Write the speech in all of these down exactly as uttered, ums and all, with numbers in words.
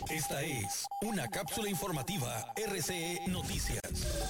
Esta es una cápsula informativa R C E Noticias.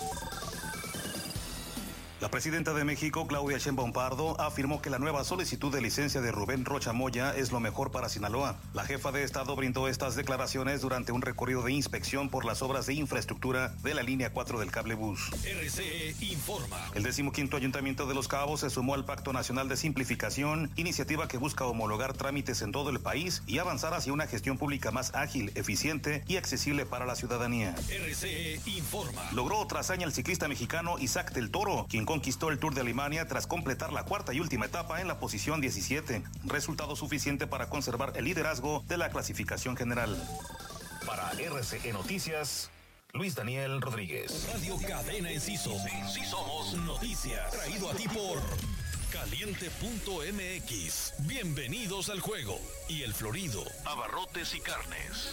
La presidenta de México, Claudia Sheinbaum Pardo, afirmó que la nueva solicitud de licencia de Rubén Rocha Moya es lo mejor para Sinaloa. La jefa de Estado brindó estas declaraciones durante un recorrido de inspección por las obras de infraestructura de la línea cuatro del cablebús. R C E informa. El decimoquinto Ayuntamiento de Los Cabos se sumó al Pacto Nacional de Simplificación, iniciativa que busca homologar trámites en todo el país y avanzar hacia una gestión pública más ágil, eficiente y accesible para la ciudadanía. R C E informa. Logró otra hazaña el ciclista mexicano Isaac del Toro, quien conquistó el Tour de Alemania tras completar la cuarta y última etapa en la posición diecisiete, resultado suficiente para conservar el liderazgo de la clasificación general. Para R C E Noticias, Luis Daniel Rodríguez. Radio Cadena Enciso. Sí somos noticias. Traído a ti por Caliente punto M X. Bienvenidos al juego. Y El Florido, abarrotes y carnes.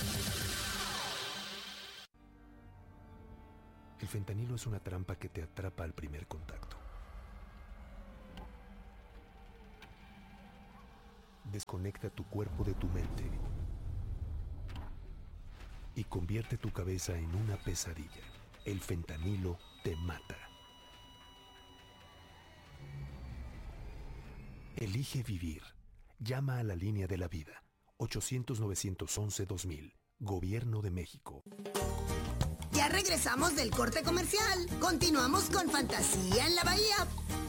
El fentanilo es una trampa que te atrapa al primer contacto. Desconecta tu cuerpo de tu mente y convierte tu cabeza en una pesadilla. El fentanilo te mata. Elige vivir. Llama a la línea de la vida. ochocientos, novecientos once, dos mil. Gobierno de México. Ya regresamos del corte comercial. Continuamos con Fantasía en la Bahía.